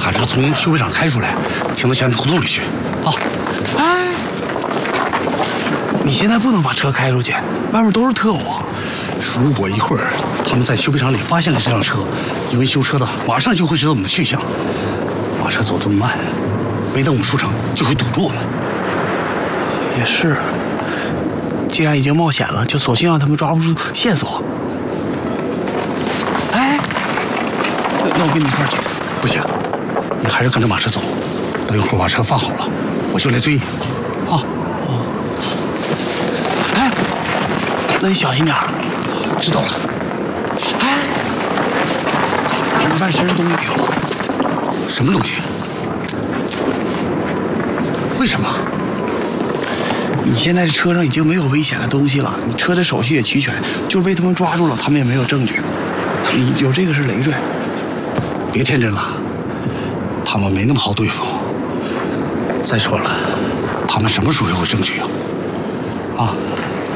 卡车从修配厂开出来，停到前面胡同里去。啊！ 哎，你现在不能把车开出去，外面都是特务。 如果一会儿他们在修配厂里发现了这辆车，因为修车的马上就会知道我们的去向。马车走这么慢，没等我们出城就会堵住我们。 也是，既然已经冒险了，就索性让他们抓不住线索。哎，那我跟你一块儿去。 不行，你还是跟着马车走。等一会儿把车放好了，我就来追你。啊！ 哎，那你小心点儿。 知道了。 哎，你把身上东西给我。 什么东西？为什么？ 你现在这车上已经没有危险的东西了，你车的手续也齐全，就是被他们抓住了，他们也没有证据。你有这个是累赘。 别天真了，他们没那么好对付。再说了，他们什么时候有证据啊？啊！